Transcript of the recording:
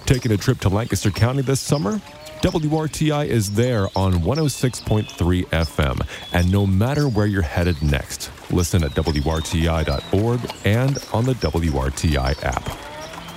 Taking a trip to Lancaster County this summer? WRTI is there on 106.3 FM. And no matter where you're headed next, listen at WRTI.org and on the WRTI app.